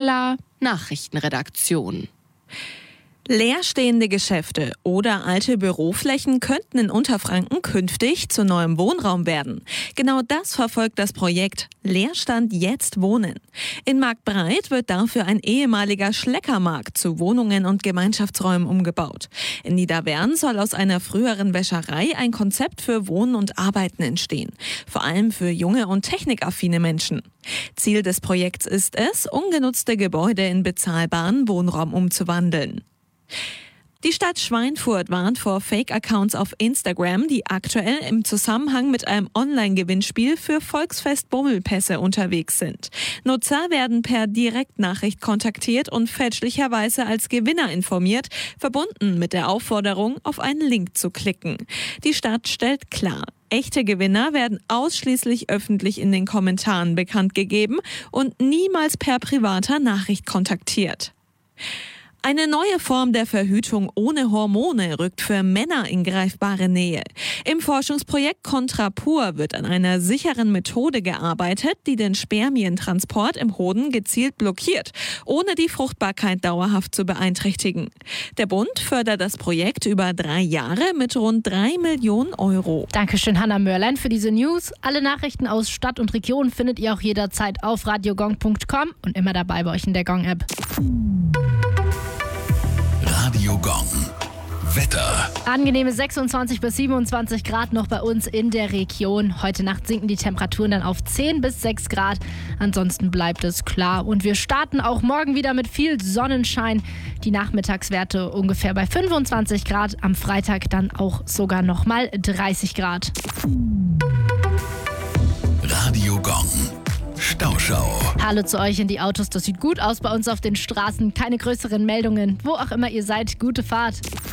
Kalla, Nachrichtenredaktion. Leerstehende Geschäfte oder alte Büroflächen könnten in Unterfranken künftig zu neuem Wohnraum werden. Genau das verfolgt das Projekt Leerstand jetzt wohnen. In Marktbreit wird dafür ein ehemaliger Schleckermarkt zu Wohnungen und Gemeinschaftsräumen umgebaut. In Niederwern soll aus einer früheren Wäscherei ein Konzept für Wohnen und Arbeiten entstehen. Vor allem für junge und technikaffine Menschen. Ziel des Projekts ist es, ungenutzte Gebäude in bezahlbaren Wohnraum umzuwandeln. Die Stadt Schweinfurt warnt vor Fake-Accounts auf Instagram, die aktuell im Zusammenhang mit einem Online-Gewinnspiel für Volksfest-Bummelpässe unterwegs sind. Nutzer werden per Direktnachricht kontaktiert und fälschlicherweise als Gewinner informiert, verbunden mit der Aufforderung, auf einen Link zu klicken. Die Stadt stellt klar: Echte Gewinner werden ausschließlich öffentlich in den Kommentaren bekannt gegeben und niemals per privater Nachricht kontaktiert. Eine neue Form der Verhütung ohne Hormone rückt für Männer in greifbare Nähe. Im Forschungsprojekt Contrapur wird an einer sicheren Methode gearbeitet, die den Spermientransport im Hoden gezielt blockiert, ohne die Fruchtbarkeit dauerhaft zu beeinträchtigen. Der Bund fördert das Projekt über 3 Jahre mit rund 3 Millionen Euro. Dankeschön, Hannah Mörlein, für diese News. Alle Nachrichten aus Stadt und Region findet ihr auch jederzeit auf radiogong.com und immer dabei bei euch in der Gong-App. Radio Gong. Wetter. Angenehme 26 bis 27 Grad noch bei uns in der Region. Heute Nacht sinken die Temperaturen dann auf 10 bis 6 Grad. Ansonsten bleibt es klar. Und wir starten auch morgen wieder mit viel Sonnenschein. Die Nachmittagswerte ungefähr bei 25 Grad. Am Freitag dann auch sogar nochmal 30 Grad. Radio Gong. Stauschau. Hallo zu euch in die Autos, das sieht gut aus bei uns auf den Straßen. Keine größeren Meldungen. Wo auch immer ihr seid, gute Fahrt.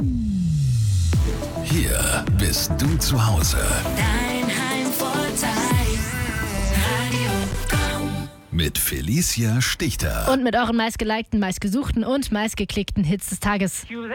Hier bist du zu Hause. Dein Heimvorteil. Radio Gong. Mit Felicia Stichter. Und mit euren meistgelikten, meistgesuchten und meistgeklickten Hits des Tages.